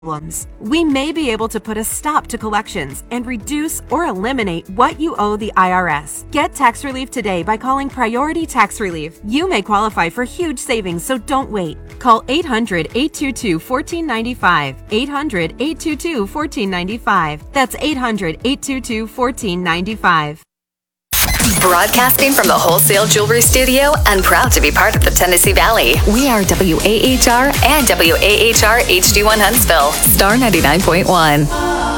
problems. We may be able to put a stop to collections and reduce or eliminate what you owe the IRS. Get tax relief today by calling Priority Tax Relief. You may qualify for huge savings, so don't wait. Call 800-822-1495. 800-822-1495. That's 800-822-1495. Broadcasting from the Wholesale Jewelry Studio and proud to be part of the Tennessee Valley. We are WAHR and WAHR HD1 Huntsville. Star 99.1.